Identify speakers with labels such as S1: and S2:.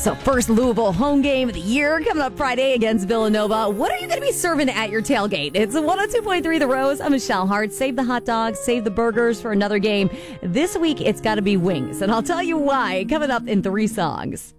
S1: So first Louisville home game of the year coming up Friday against Villanova. What are you going to be serving at your tailgate? It's 102.3 The Rose. I'm Michelle Hart. Save the hot dogs, save the burgers for another game. This week, it's got to be wings. And I'll tell you why coming up in 3 songs.